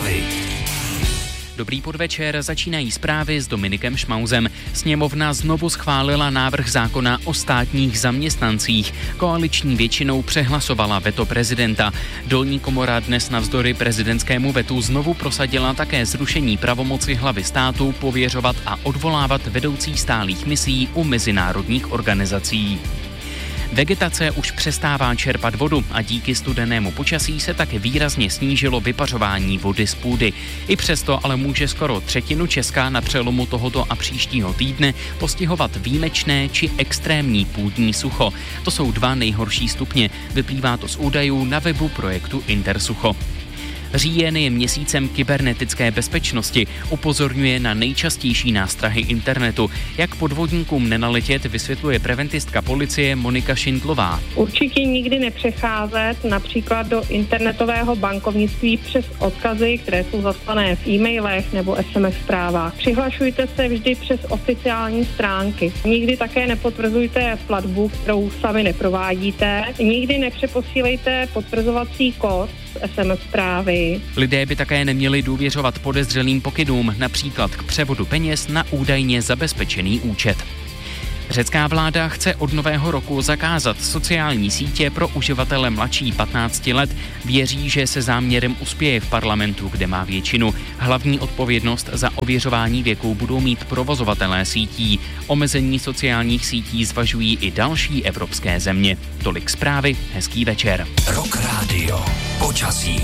hlavy. Dobrý podvečer, začínají zprávy s Dominikem Šmauzem. Sněmovna znovu schválila návrh zákona o státních zaměstnancích. Koaliční většinou přehlasovala veto prezidenta. Dolní komora dnes navzdory prezidentskému vetu znovu prosadila také zrušení pravomoci hlavy státu pověřovat a odvolávat vedoucí stálých misí u mezinárodních organizací. Vegetace už přestává čerpat vodu a díky studenému počasí se tak výrazně snížilo vypařování vody z půdy. I přesto ale může skoro třetinu Česka na přelomu tohoto a příštího týdne postihovat výjimečné či extrémní půdní sucho. To jsou 2 nejhorší stupně. Vyplývá to z údajů na webu projektu Intersucho. Říjen je měsícem kybernetické bezpečnosti, upozorňuje na nejčastější nástrahy internetu. Jak podvodníkům nenaletět, vysvětluje preventistka policie Monika Šindlová. Určitě nikdy nepřecházet například do internetového bankovnictví přes odkazy, které jsou zaslané v e-mailech nebo SMS zprávách. Přihlašujte se vždy přes oficiální stránky. Nikdy také nepotvrzujte platbu, kterou sami neprovádíte. Nikdy nepřeposílejte potvrzovací kód SMS zprávy. Lidé by také neměli důvěřovat podezřelým pokynům, například k převodu peněz na údajně zabezpečený účet. Řecká vláda chce od nového roku zakázat sociální sítě pro uživatele mladší 15 let. Věří, že se záměrem uspěje v parlamentu, kde má většinu. Hlavní odpovědnost za ověřování věku budou mít provozovatelé sítí. Omezení sociálních sítí zvažují i další evropské země. Tolik zprávy, hezký večer. Rock Radio. Počasí.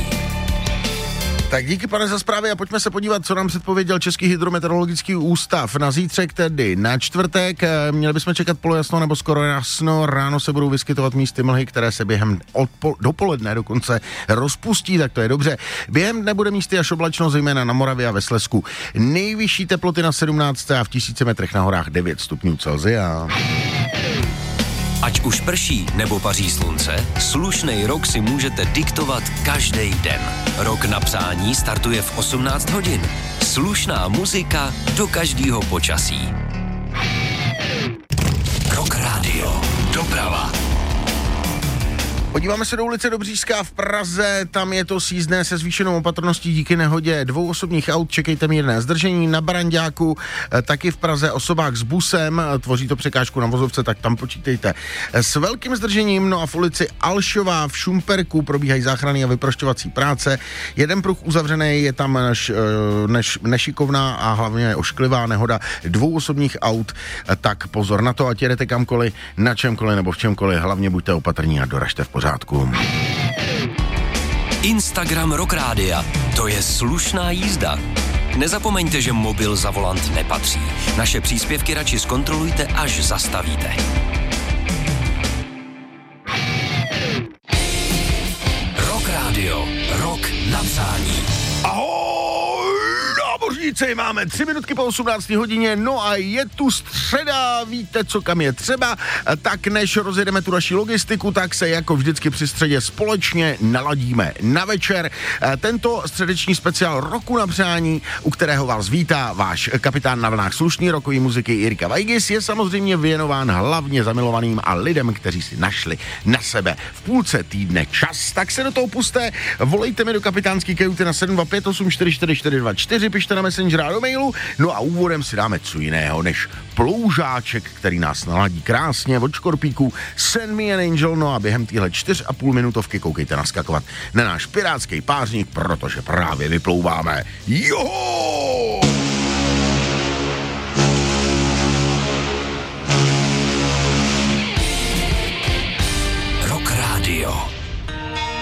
Tak díky, pane, za zprávy a pojďme se podívat, co nám předpověděl Český hydrometeorologický ústav na zítřek, tedy na čtvrtek. Měli bychom čekat polojasno nebo skoro jasno. Ráno se budou vyskytovat místy mlhy, které se během dopoledne dokonce rozpustí, tak to je dobře. Během dne bude místy až oblačno, zejména na Moravě a ve Slezsku. Nejvyšší teploty na 17 a v 1000 metrech na horách 9 stupňů Celsia. Ať už prší nebo paří slunce, slušnej rok si můžete diktovat každý den. Rok na přání startuje v 18 hodin. Slušná muzika do každého počasí. Rock Radio. Doprava. Podíváme se do ulice Dobříšská v Praze, tam je to sjízdné se zvýšenou opatrností díky nehodě 2 osobních aut, čekejte mírné zdržení. Na Baranďáku, taky v Praze osobák s busem, tvoří to překážku na vozovce, tak tam počítejte s velkým zdržením. No a v ulici Alšová v Šumperku probíhají záchranné a vyprošťovací práce. Jeden pruh uzavřený, je tam nešikovná a hlavně ošklivá nehoda 2 osobních aut, tak pozor na to, ať jedete kamkoliv, na čemkoliv nebo v čemkoliv, hlavně buďte opatrní a doražte v pořádku. Instagram Rock Rádia. To je slušná jízda. Nezapomeňte, že mobil za volant nepatří. Naše příspěvky radši zkontrolujte, až zastavíte. Rock Radio. Rock na přání. Námořníci, máme 3 minutky po 18 hodině, no a je tu středa, víte, co kam je třeba, tak než rozjedeme tu naši logistiku, tak se jako vždycky při středě společně naladíme na večer. Tento středeční speciál Roku na přání, u kterého vás vítá váš kapitán na vlnách slušný rokový muziky Jirka Vajgis, je samozřejmě věnován hlavně zamilovaným a lidem, kteří si našli na sebe v půlce týdne čas. Tak se do toho puste, volejte mi do kapitánský kajuty na 725844424, pište na Messenger a do mailu, no a úvodem si dáme co jiného než ploužáček, který nás naladí krásně od Škorpíků, Send Me an Angel, no a během téhle 4,5 minutovky koukejte naskakovat na náš pirátský pářník, protože právě vyplouváme. Joho!